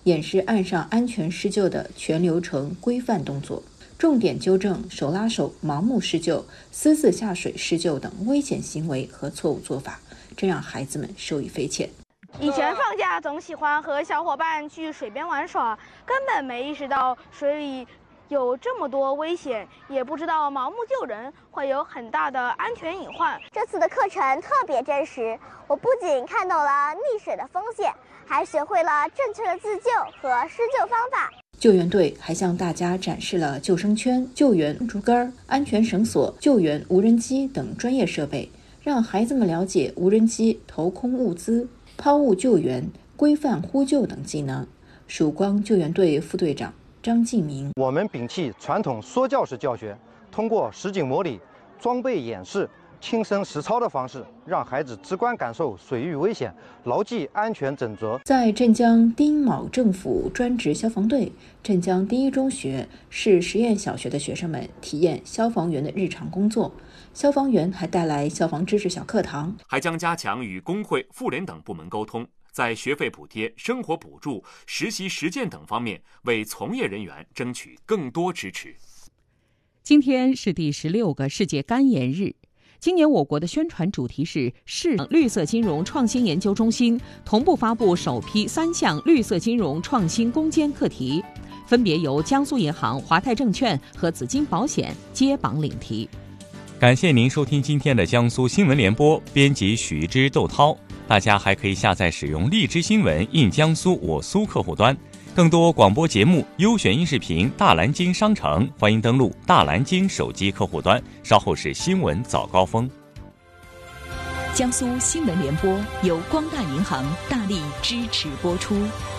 演示岸上安全施救的全流程规范动作，重点纠正手拉手、盲目施救、私自下水施救等危险行为和错误做法，这让孩子们受益匪浅。 以前放假总喜欢和小伙伴去水边玩耍，根本没意识到水里有这么多危险，也不知道盲目救人会有很大的安全隐患。 这次的课程特别真实，我不仅看到了溺水的风险，还学会了正确的自救和施救方法。 救援队还向大家展示了救生圈、救援竹竿、安全绳索、救援无人机等专业设备，让孩子们了解无人机投空物资、抛物救援、规范呼救等技能。曙光救援队副队长张继明： 我们摒弃传统说教式教学，通过实景模拟、装备演示、亲身实操的方式，让孩子直观感受水域危险，牢记安全准则。在镇江丁卯政府专职消防队、镇江第一中学市实验小学的学生们体验消防员的日常工作。消防员还带来消防知识小课堂， 还将加强与工会、妇联等部门沟通，在学费补贴、生活补助、实习实践等方面为从业人员争取更多支持。 今天是第16个世界肝炎日，今年我国的宣传主题是市绿色金融创新研究中心同步发布首批3项绿色金融创新攻坚课题，分别由江苏银行、华泰证券和紫金保险接榜领题。 感谢您收听今天的江苏新闻联播，编辑许之、窦涛。大家还可以下载使用荔枝新闻印江苏我苏客户端，更多广播节目、优选音视频、大蓝鲸商城，欢迎登录大蓝鲸手机客户端。稍后是新闻早高峰。 江苏新闻联播由光大银行大力支持播出。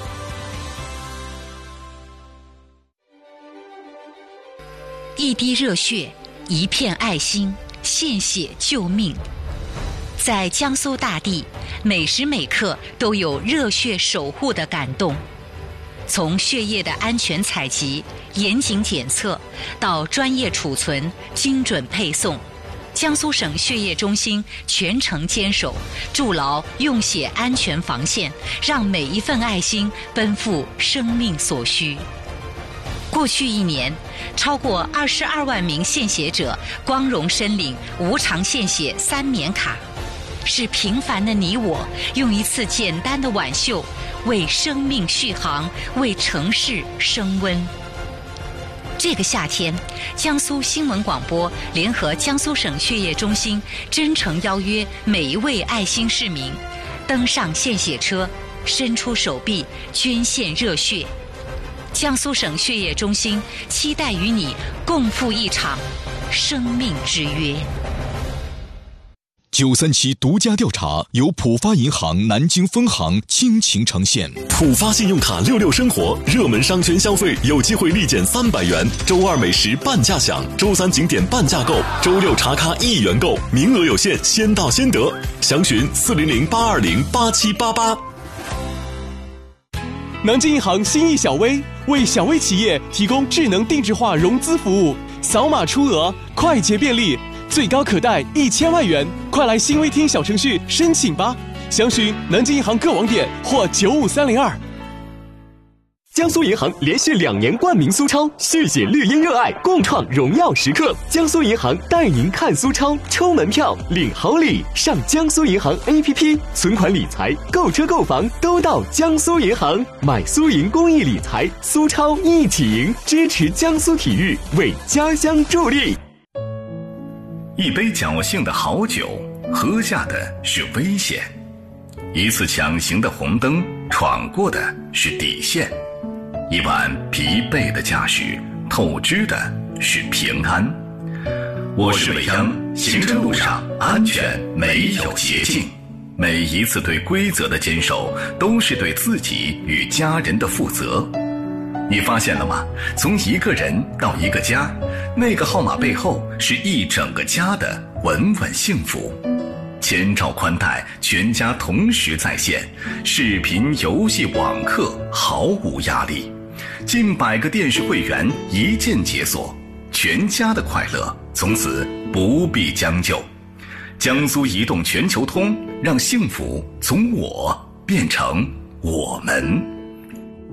一滴热血，一片爱心，献血救命。在江苏大地，每时每刻都有热血守护的感动。从血液的安全采集、严谨检测到专业储存、精准配送，江苏省血液中心全程坚守，筑牢用血安全防线，让每一份爱心奔赴生命所需。过去1年，超过22万名献血者光荣申领无偿献血3免卡，是平凡的你我用一次简单的挽袖，为生命续航，为城市升温。这个夏天，江苏新闻广播联合江苏省血液中心真诚邀约每一位爱心市民登上献血车，伸出手臂捐献热血。江苏省血液中心期待与你共赴一场生命之约。 937期独家调查由浦发银行南京分行倾情呈现。 浦发信用卡66生活，热门商圈消费有机会立减300元，周2美食半价享，周3景点半价购，周6茶咖1元购，名额有限，先到先得。详询400-820-8788。 南京银行心意小微为小微企业提供智能定制化融资服务，扫码出额，快捷便利，最高可贷1000万元，快来新微听小程序申请吧！详询南京银行各网点或95302。 江苏银行连续2年冠名苏超，续写绿茵热爱，共创荣耀时刻。江苏银行带您看苏超，抽门票领好礼，上江苏银行 APP， 存款理财、购车购房都到江苏银行，买苏银公益理财，苏超一起赢，支持江苏体育，为家乡助力。 一杯侥幸的好酒，喝下的是危险；一次抢行的红灯，闯过的是底线；一晚疲惫的驾驶，透支的是平安。我是未央，行车路上安全没有捷径，每一次对规则的坚守，都是对自己与家人的负责。你发现了吗？从一个人到一个家，那个号码背后是一整个家的稳稳幸福。千兆宽带，全家同时在线，视频、游戏、网课毫无压力，近100个电视会员一键解锁，全家的快乐从此不必将就。江苏移动全球通，让幸福从我变成我们。